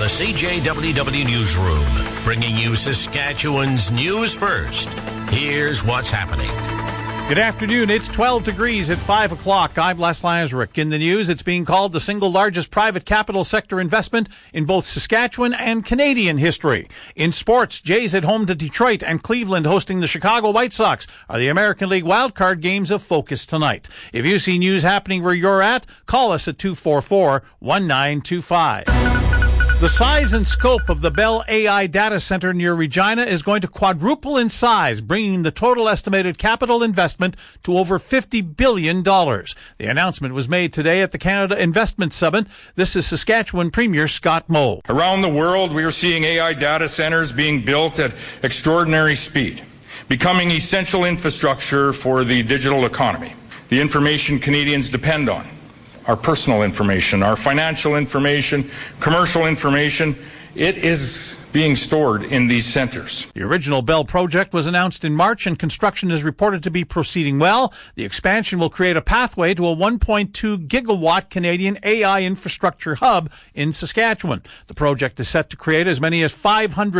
the CJWW Newsroom, bringing you Saskatchewan's news first. Here's what's happening. Good afternoon. It's 12 degrees at 5 o'clock. I'm Les Lazaruk. In the news, it's being called the single largest private capital sector investment in both Saskatchewan and Canadian history. In sports, Jays at home to Detroit and Cleveland hosting the Chicago White Sox are the American League wildcard games of focus tonight. If you see news happening where you're at, call us at 244-1925. The size and scope of the Bell AI data center near Regina is going to quadruple in size, bringing the total estimated capital investment to over $50 billion. The announcement was made today at the Canada Investment Summit. This is Saskatchewan Premier Scott Moe. Around the world, we are seeing AI data centers being built at extraordinary speed, becoming essential infrastructure for the digital economy. The information Canadians depend on, our personal information, our financial information, commercial information, it is being stored in these centers. The original Bell project was announced in March and construction is reported to be proceeding well. The expansion will create a pathway to a 1.2 gigawatt Canadian AI infrastructure hub in Saskatchewan. The project is set to create as many as 500